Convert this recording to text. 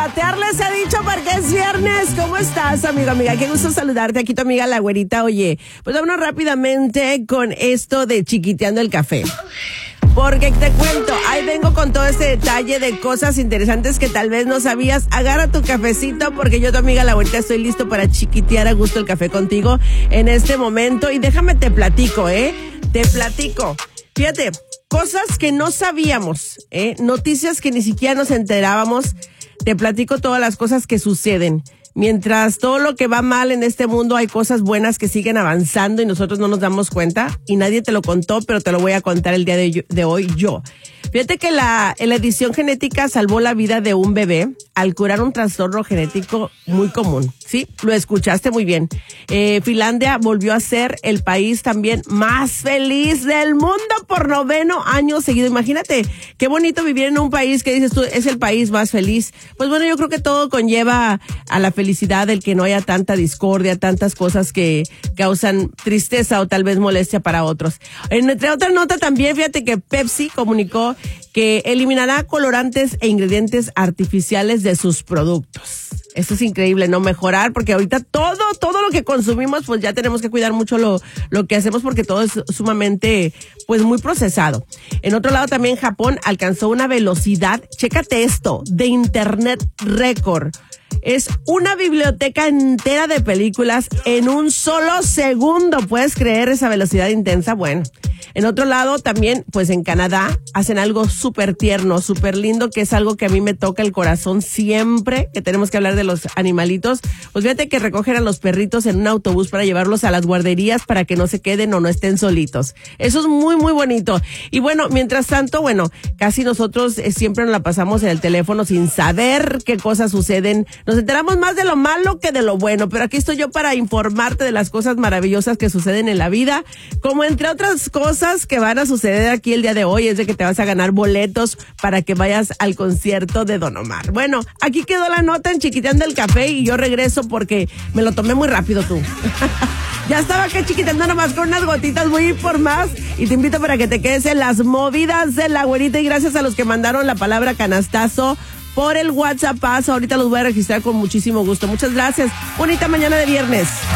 chicotear les he dicho porque es viernes. ¿Cómo estás, amigo, amiga? Qué gusto saludarte. Aquí tu amiga la güerita. Oye, pues vámonos rápidamente con esto de chiquiteando el café. Porque te cuento, ahí vengo con todo este detalle de cosas interesantes que tal vez no sabías. Agarra tu cafecito porque yo, tu amiga la güerita, estoy listo para chiquitear a gusto el café contigo en este momento. Y déjame te platico, te platico. Fíjate, cosas que no sabíamos, noticias que ni siquiera nos enterábamos. Te platico todas las cosas que suceden. Mientras todo lo que va mal en este mundo, hay cosas buenas que siguen avanzando y nosotros no nos damos cuenta. Y nadie te lo contó, pero te lo voy a contar el día de hoy yo. Fíjate que la edición genética salvó la vida de un bebé al curar un trastorno genético muy común. Sí, lo escuchaste muy bien. Finlandia volvió a ser el país también más feliz del mundo por 9º año seguido. Imagínate, qué bonito vivir en un país que dices tú, es el país más feliz. Pues bueno, yo creo que todo conlleva a la felicidad, el que no haya tanta discordia, tantas cosas que causan tristeza o tal vez molestia para otros. Entre otra nota también, fíjate que Pepsi comunicó que eliminará colorantes e ingredientes artificiales de sus productos. Eso es increíble, ¿no? Mejorar, porque ahorita todo lo que consumimos, pues ya tenemos que cuidar mucho lo que hacemos porque todo es sumamente, pues muy procesado. En otro lado también Japón alcanzó una velocidad, chécate esto, de internet récord. Es una biblioteca entera de películas en un solo segundo. ¿Puedes creer esa velocidad intensa? Bueno, en otro lado también, pues en Canadá, hacen algo súper tierno, súper lindo, que es algo que a mí me toca el corazón siempre que tenemos que hablar de los animalitos. Pues fíjate que recogen a los perritos en un autobús para llevarlos a las guarderías para que no se queden o no estén solitos. Eso es muy, muy bonito. Y bueno, mientras tanto, casi nosotros siempre nos la pasamos en el teléfono sin saber qué cosas suceden. Nos enteramos más de lo malo que de lo bueno, pero aquí estoy yo para informarte de las cosas maravillosas que suceden en la vida, como entre otras cosas que van a suceder aquí el día de hoy, es de que te vas a ganar boletos para que vayas al concierto de Don Omar. Bueno, aquí quedó la nota en Chiquiteando el Café y yo regreso porque me lo tomé muy rápido tú. Ya estaba acá chiquiteando nomás con unas gotitas, voy a ir por más y te invito para que te quedes en las movidas de la güerita y gracias a los que mandaron la palabra canastazo por el WhatsApp. Ahorita los voy a registrar con muchísimo gusto. Muchas gracias. Bonita mañana de viernes.